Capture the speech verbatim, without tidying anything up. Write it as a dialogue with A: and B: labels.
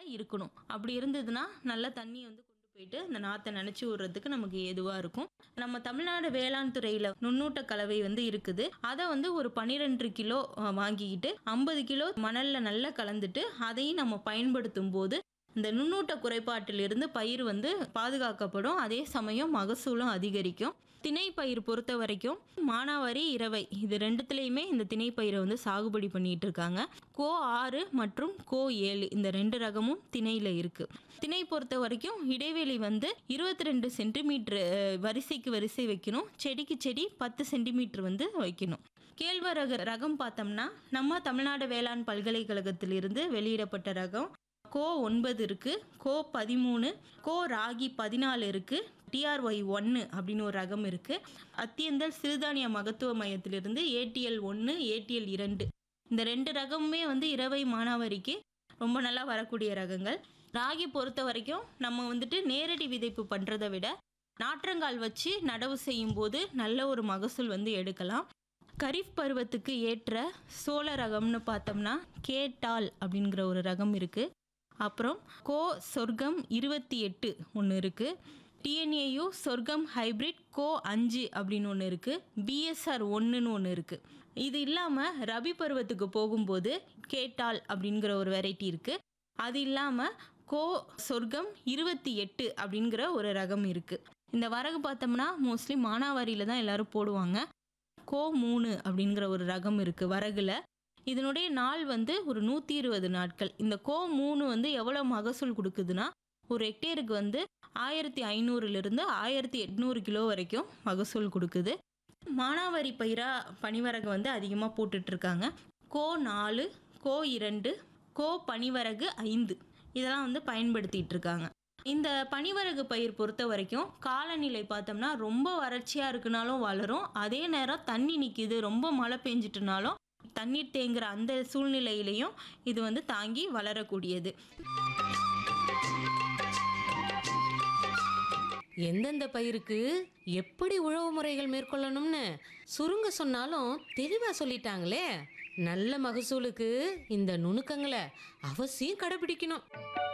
A: இருக்கணும். அப்படி இருந்ததுன்னா, நல்ல தண்ணி வந்து கொண்டு போயிட்டு அந்த நாத்த நனைச்சு விடுறதுக்கு நமக்கு ஏதுவா இருக்கும். நம்ம தமிழ்நாடு வேளாண் துறையில நுண்ணூட்ட கலவை வந்து இருக்குது. அத வந்து ஒரு பன்னிரண்டு கிலோ அ வாங்கிக்கிட்டு ஐம்பது கிலோ மணல்ல நல்லா கலந்துட்டு, அதையும் நம்ம பயன்படுத்தும்போது, இந்த நுண்ணூட்ட குறைபாட்டிலிருந்து பயிர் வந்து பாதுகாக்கப்படும். அதே சமயம் மகசூலும் அதிகரிக்கும். திணை பயிர் பொறுத்த வரைக்கும் மானாவாரி, இரவை இது ரெண்டுத்துலயுமே இந்த திணை பயிரை வந்து சாகுபடி பண்ணிட்டு இருக்காங்க. கோ ஆறு மற்றும் கோ ஏழு இந்த ரெண்டு ரகமும் திணையில இருக்கு. திணை பொறுத்த வரைக்கும் இடைவெளி வந்து இருபத்தி ரெண்டு சென்டிமீட்டர் வரிசைக்கு வரிசை வைக்கணும். செடிக்கு செடி பத்து சென்டிமீட்டர் வந்து வைக்கணும். கேழ்வரகு ரகம் பார்த்தோம்னா நம்ம தமிழ்நாடு வேளாண் பல்கலைக்கழகத்திலிருந்து வெளியிடப்பட்ட ரகம் கோ ஒன்பது இருக்கு, கோ பதிமூணு, கோ ராகி பதினாலு இருக்கு, டிஆர்ஒய் ஒன்று அப்படின்னு ஒரு ரகம் இருக்கு. அத்தியந்தல் சிறுதானிய மகத்துவ மையத்திலிருந்து ஏடிஎல் ஒன்று, ஏடிஎல் இரண்டு இந்த ரெண்டு ரகமுமே வந்து இரவை மானாவாரிக்கு ரொம்ப நல்லா வரக்கூடிய ரகங்கள். ராகி பொறுத்த வரைக்கும் நம்ம வந்துட்டு நேரடி விதைப்பு பண்றதை விட நாற்றங்கால் வச்சு நடவு செய்யும் போது நல்ல ஒரு மகசூல் வந்து எடுக்கலாம். கரீஃப் பருவத்துக்கு ஏற்ற சோள ரகம்னு பார்த்தோம்னா கேட்டால் அப்படிங்கிற ஒரு ரகம் இருக்கு. அப்புறம் கோ சொர்க்கம் இருபத்தி எட்டு ஒன்று இருக்கு. டிஎன்ஏயு சொர்க்கம் ஹைபிரிட் கோ அஞ்சு அப்படின்னு ஒன்று இருக்கு. பிஎஸ்ஆர் ஒன்றுன்னு ஒன்று இருக்கு. இது இல்லாமல் ரபி பருவத்துக்கு போகும்போது கேட்டால் அப்படிங்கிற ஒரு வெரைட்டி இருக்கு. அது இல்லாமல் கோ சொர்க்கம் இருபத்தி எட்டு அப்படிங்கிற ஒரு ரகம் இருக்கு. இந்த வரகு பார்த்தோம்னா மோஸ்ட்லி மானாவாரியில தான் எல்லாரும் போடுவாங்க. கோ மூணு அப்படிங்கிற ஒரு ரகம் இருக்கு வரகுல. இதனுடைய நாள் வந்து ஒரு நூற்றி இருபது நாட்கள். இந்த கோ மூணு வந்து எவ்வளோ மகசூல் கொடுக்குதுன்னா ஒரு ஹெக்டேருக்கு வந்து ஆயிரத்தி ஐநூறுலேருந்து ஆயிரத்தி எட்நூறு கிலோ வரைக்கும் மகசூல் கொடுக்குது. மானாவாரி பயிராக பனிவரகு வந்து அதிகமாக போட்டுட்ருக்காங்க. கோ நாலு, கோ இரண்டு, கோ பனிவரகு ஐந்து இதெல்லாம் வந்து பயன்படுத்திகிட்டு இருக்காங்க. இந்த பனிவரகு பயிர் பொறுத்த வரைக்கும் காலநிலை பார்த்தோம்னா ரொம்ப வறட்சியாக இருக்குனாலும் வளரும். அதே நேரம் தண்ணி நிற்கிது ரொம்ப மழை பெஞ்சிட்டுனாலும் தண்ணீர் தேங்குற அந்த சூழ்நிலையிலையும் இது வந்து தாங்கி வளரக்கூடியது.
B: எந்தெந்த பயிருக்கு எப்படி உழவு முறைகள் மேற்கொள்ளணும்னு சுருங்க சொன்னாலும் தெளிவா சொல்லிட்டாங்களே. நல்ல மகசூலுக்கு இந்த நுணுக்கங்களை அவசியம் கடைபிடிக்கணும்.